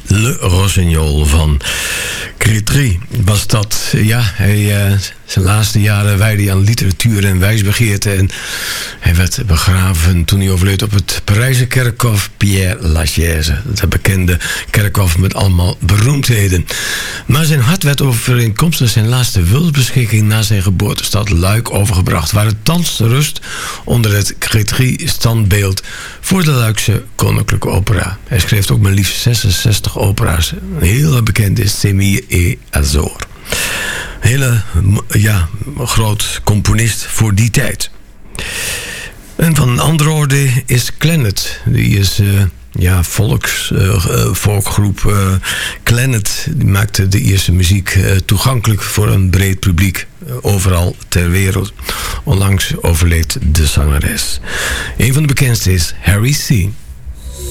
Le Rossignol van Crétry was dat. Ja, zijn laatste jaren wijdde hij aan literatuur en wijsbegeerte. En hij werd begraven toen hij overleed op het Parijse kerkhof Père Lachaise. Dat bekende kerkhof met allemaal beroemdheden. Maar zijn hart werd overeenkomstig zijn laatste wilsbeschikking naar zijn geboortestad Luik overgebracht, waar het thans rust onder het Crétry-standbeeld voor de Luikse Koninklijke Opera. Hij schreef ook maar liefst 66 opera's. Een heel bekend is Semir et Azor. Een hele groot componist voor die tijd. En van een andere orde is Clannad. Die is volksgroep Clannad. Die maakte de Ierse muziek toegankelijk voor een breed publiek. Overal ter wereld. Onlangs overleed de zangeres. Een van de bekendste is Harry C.